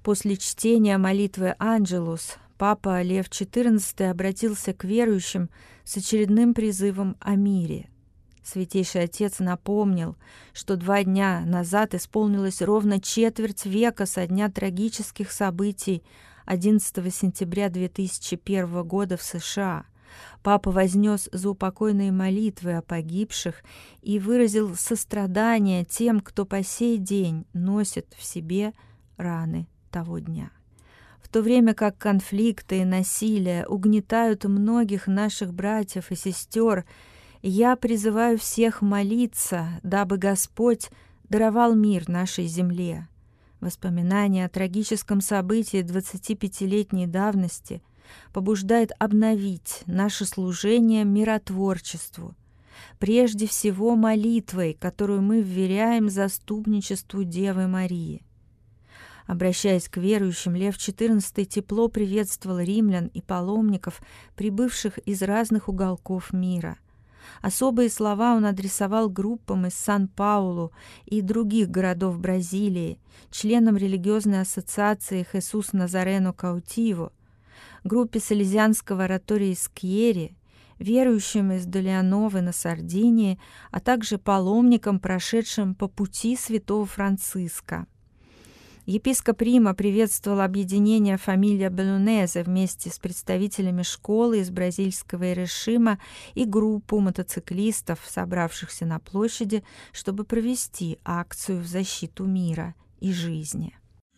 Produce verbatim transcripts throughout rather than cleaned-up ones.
После чтения молитвы «Анджелус» папа Лев четырнадцатый обратился к верующим с очередным призывом о мире. Святейший Отец напомнил, что два дня назад исполнилось ровно четверть века со дня трагических событий одиннадцатого сентября две тысячи первого года в США. Папа вознес заупокойные молитвы о погибших и выразил сострадание тем, кто по сей день носит в себе раны того дня. В то время как конфликты и насилие угнетают многих наших братьев и сестер, я призываю всех молиться, дабы Господь даровал мир нашей земле. Воспоминания о трагическом событии двадцатипятилетней давности побуждает обновить наше служение миротворчеству, прежде всего молитвой, которую мы вверяем заступничеству Девы Марии. Обращаясь к верующим, Лев четырнадцатый тепло приветствовал римлян и паломников, прибывших из разных уголков мира. Особые слова он адресовал группам из Сан-Паулу и других городов Бразилии, членам религиозной ассоциации «Хесус Назарено Каутиво», группе салезианского оратории Скьери, верующим из Долиановы на Сардинии, а также паломникам, прошедшим по пути святого Франциска. Епископ Рима приветствовал объединение «Фамилия Белунезе» вместе с представителями школы из бразильского Ирешима и группу мотоциклистов, собравшихся на площади, чтобы провести акцию в защиту мира и жизни.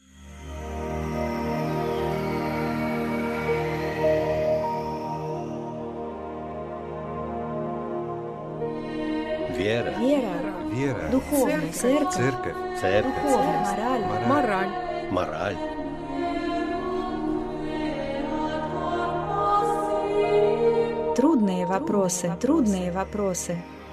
Вера. Вера. Вера. Духовная церковь. Церковь. Церковь. Духовная мораль. Мораль. Мораль. Трудные вопросы, трудные вопросы.